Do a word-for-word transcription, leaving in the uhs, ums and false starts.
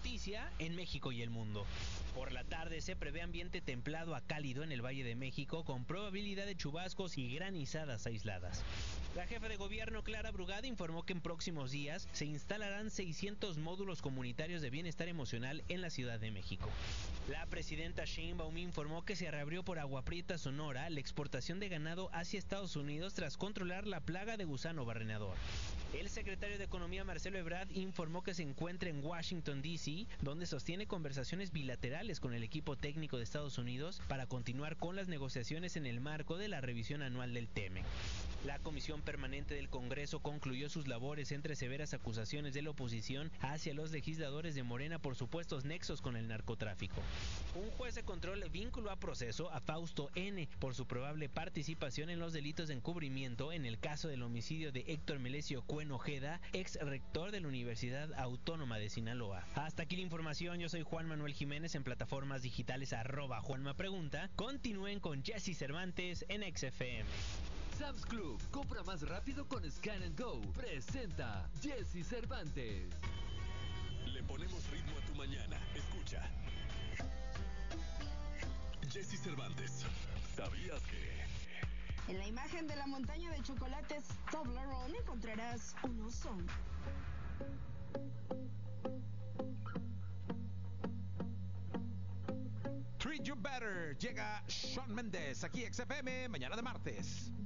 noticia en México y el mundo. Por la tarde se prevé ambiente templado a cálido en el Valle de México con probabilidad de chubascos y granizadas aisladas. La jefa de gobierno Clara Brugada informó que en próximos días se instalarán seiscientos módulos comunitarios de bienestar emocional en la Ciudad de México. La presidenta Sheinbaum informó que se reabrió por Agua Prieta, Sonora, la exportación de ganado hacia Estados Unidos tras controlar la plaga de gusano barrenador. El secretario de Economía Marcelo Ebrard informó que se encuentra en Washington, D C, donde sostiene conversaciones bilaterales con el equipo técnico de Estados Unidos para continuar con las negociaciones en el marco de la revisión anual del TEMEC. La Comisión Permanente del Congreso concluyó sus labores entre severas acusaciones de la oposición hacia los legisladores de Morena por supuestos nexos con el narcotráfico. Un juez de control vinculó a proceso a Fausto N. por su probable participación en los delitos de encubrimiento en el caso del homicidio de Héctor Melesio Cuen Ojeda, ex rector de la Universidad Autónoma de Sinaloa. Hasta aquí la información, yo soy Juan Manuel Jiménez, en plataformas digitales arroba Juanma Pregunta. Continúen con Jesse Cervantes en X F M. Sam's Club, compra más rápido con Scan and Go. Presenta Jesse Cervantes. Le ponemos ritmo a tu mañana. Escucha. Jesse Cervantes. ¿Sabías que? En la imagen de la montaña de chocolates Toblerone encontrarás un oso. Treat You Better. Llega Shawn Mendes aquí X F M mañana de martes.